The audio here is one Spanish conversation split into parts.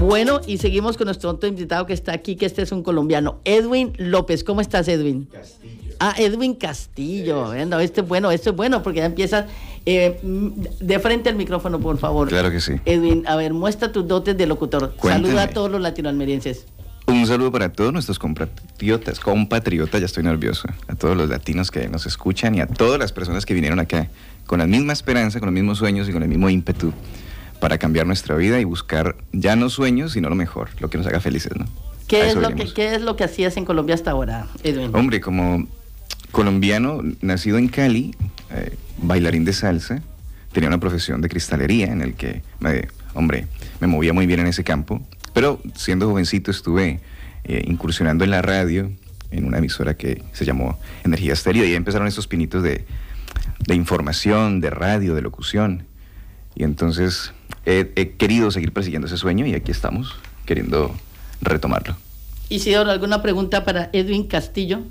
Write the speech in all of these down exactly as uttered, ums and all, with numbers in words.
Bueno, y seguimos con nuestro otro invitado que está aquí, que este es un colombiano, Edwin López. ¿Cómo estás, Edwin? Castillo. Ah, Edwin Castillo. Bueno, este es bueno, este es bueno, porque ya empiezas eh, de frente al micrófono, por favor. Claro que sí. Edwin, a ver, muestra tus dotes de locutor. Cuéntame. Saluda a todos los latinoamericenses. Un saludo para todos nuestros compatriotas, compatriotas, ya estoy nervioso, a todos los latinos que nos escuchan y a todas las personas que vinieron acá con la misma esperanza, con los mismos sueños y con el mismo ímpetu para cambiar nuestra vida y buscar ya no sueños, sino lo mejor, lo que nos haga felices, ¿no? ¿Qué es, lo que, ¿Qué es lo que hacías en Colombia hasta ahora, Edwin? Hombre, como colombiano, nacido en Cali, eh, bailarín de salsa, tenía una profesión de cristalería en el que, me, hombre, me movía muy bien en ese campo, pero siendo jovencito estuve eh, incursionando en la radio, en una emisora que se llamó Energía Estéreo, y ahí empezaron estos pinitos de, de información, de radio, de locución, y entonces he, he querido seguir persiguiendo ese sueño y aquí estamos, queriendo retomarlo. Isidoro, ¿alguna pregunta para Edwin Castillo?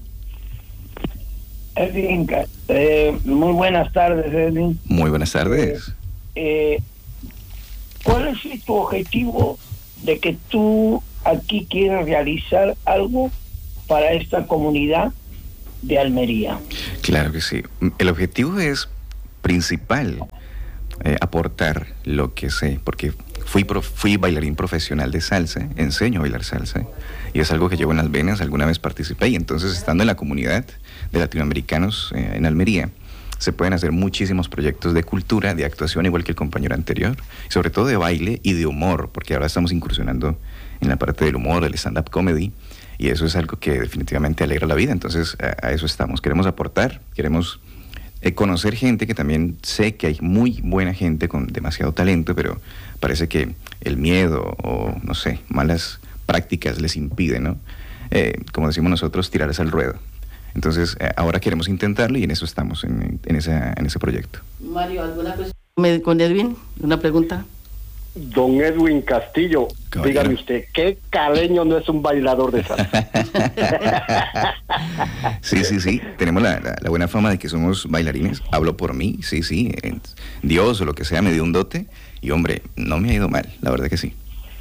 Edwin, eh, muy buenas tardes, Edwin. Muy buenas tardes. Eh, eh, ¿Cuál es tu objetivo de que tú aquí quieres realizar algo para esta comunidad de Almería? Claro que sí. El objetivo es principal, eh, aportar lo que sé, porque fui, prof, fui bailarín profesional de salsa, enseño a bailar salsa, y es algo que llevo en las venas, alguna vez participé, y entonces estando en la comunidad de latinoamericanos eh, en Almería, se pueden hacer muchísimos proyectos de cultura, de actuación, igual que el compañero anterior, sobre todo de baile y de humor, porque ahora estamos incursionando en la parte del humor, del stand-up comedy, y eso es algo que definitivamente alegra la vida. Entonces a, a eso estamos, queremos aportar, queremos eh, conocer gente, que también sé que hay muy buena gente con demasiado talento, pero parece que el miedo o, no sé, malas prácticas les impiden, ¿no? Eh, como decimos nosotros, tirarse al ruedo. Entonces, eh, ahora queremos intentarlo y en eso estamos, en, en, esa, en ese proyecto. Mario, ¿alguna cosa con Edwin? ¿Una pregunta? Don Edwin Castillo, Caballero. Dígame usted, ¿qué caleño no es un bailador de salsa? Sí, sí, sí, tenemos la, la, la buena fama de que somos bailarines, hablo por mí, sí, sí, eh, Dios o lo que sea me dio un dote y hombre, no me ha ido mal, la verdad que sí.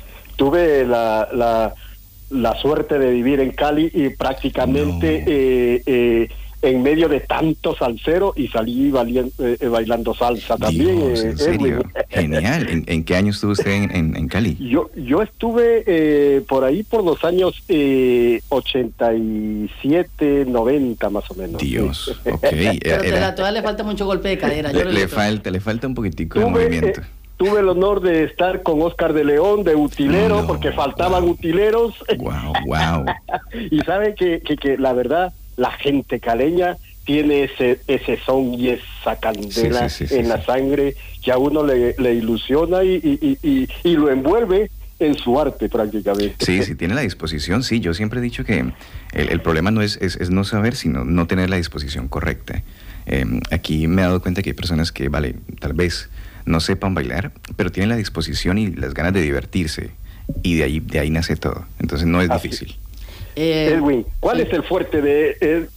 Tuve la... la la suerte de vivir en Cali y prácticamente no. eh, eh, en medio de tanto salsero y salí valien, eh, bailando salsa también. Dios, eh, ¿en serio? Genial. ¿En, ¿En qué año estuvo usted en, en, en Cali? Yo yo estuve eh, por ahí por los años eh, ochenta y siete, noventa más o menos. Dios, ok. Pero Era, a todavía le falta mucho golpe de cadera. Le, yo le falta, le falta un poquitico tuve, de movimiento. Eh, Tuve el honor de estar con Oscar de León, de utilero, no, porque faltaban wow. utileros. Wow, wow. Y sabe que, que, que la verdad, la gente caleña tiene ese ese son y esa candela sí, sí, sí, en sí, la sí. sangre que a uno le, le ilusiona y, y, y, y, y lo envuelve en su arte prácticamente. Sí, sí, tiene la disposición, sí. Yo siempre he dicho que el, el problema no es, es, es no saber, sino no tener la disposición correcta. Eh, aquí me he dado cuenta que hay personas que, vale, tal vez no sepan bailar, pero tienen la disposición y las ganas de divertirse, y de ahí de ahí nace todo. Entonces no es Así. difícil. Eh, Edwin, ¿cuál sí. es el fuerte de,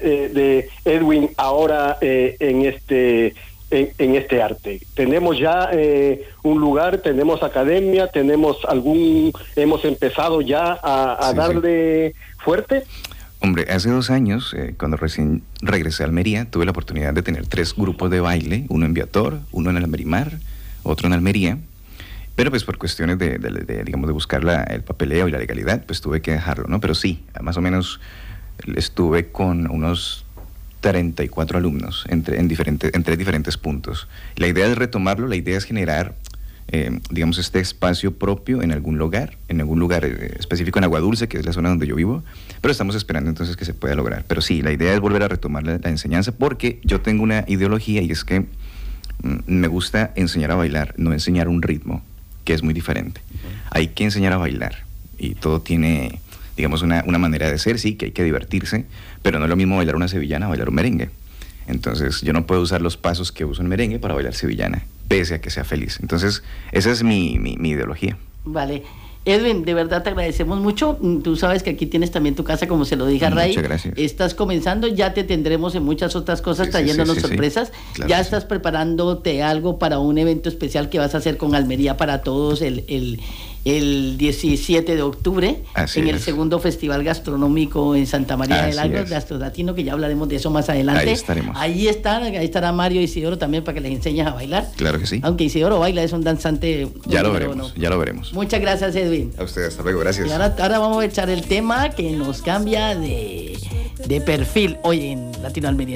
de Edwin ahora eh, en este en, en este arte? Tenemos ya eh, un lugar, tenemos academia, tenemos algún, hemos empezado ya a, a sí, darle sí. fuerte. Hombre, hace dos años, eh, cuando recién regresé a Almería, tuve la oportunidad de tener tres grupos de baile, uno en Viator, uno en Almerimar, otro en Almería, pero pues por cuestiones de, de, de digamos, de buscar la, el papeleo y la legalidad, pues tuve que dejarlo, ¿no? Pero sí, más o menos estuve con unos treinta y cuatro alumnos entre, en, diferente, en tres diferentes puntos. La idea es retomarlo, la idea es generar, eh, digamos, este espacio propio en algún lugar, en algún lugar eh, específico en Agua Dulce, que es la zona donde yo vivo, pero estamos esperando entonces que se pueda lograr. Pero sí, la idea es volver a retomar la, la enseñanza, porque yo tengo una ideología y es que me gusta enseñar a bailar, no enseñar un ritmo, que es muy diferente. Hay que enseñar a bailar y todo tiene, digamos, una, una manera de ser, sí, que hay que divertirse, pero no es lo mismo bailar una sevillana o bailar un merengue. Entonces yo no puedo usar los pasos que uso en merengue para bailar sevillana, pese a que sea feliz. Entonces esa es mi, mi, mi ideología. Vale. Edwin, de verdad te agradecemos mucho. Tú sabes que aquí tienes también tu casa, como se lo dije a Ray. Muchas gracias. Estás comenzando, ya te tendremos en muchas otras cosas, sí, trayéndonos sí, sí, sorpresas. Sí. Claro, ya estás sí. preparándote algo para un evento especial que vas a hacer con Almería para todos el, el, el diecisiete de octubre Así en el es. segundo Festival Gastronómico en Santa María Así del Agro, es. Gastrolatino, que ya hablaremos de eso más adelante. Ahí estaremos. Ahí están, ahí estará Mario Isidoro también para que les enseñes a bailar. Claro que sí. Aunque Isidoro baila, es un danzante. Ya lo número veremos, uno. ya lo veremos. Muchas gracias, Edwin. A ustedes, hasta luego, gracias. Y ahora, ahora vamos a echar el tema que nos cambia de, de perfil hoy en Latino Almería.